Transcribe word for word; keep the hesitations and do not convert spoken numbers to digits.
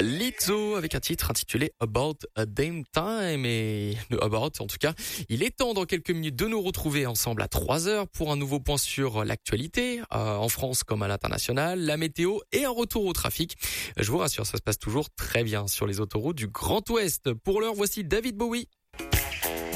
Lizzo avec un titre intitulé About a Damn Time et About en tout cas. Il est temps dans quelques minutes de nous retrouver ensemble à trois heures pour un nouveau point sur l'actualité, euh, en France comme à l'international, la météo et un retour au trafic. Je vous rassure, ça se passe toujours très bien sur les autoroutes du Grand Ouest. Pour l'heure, voici David Bowie.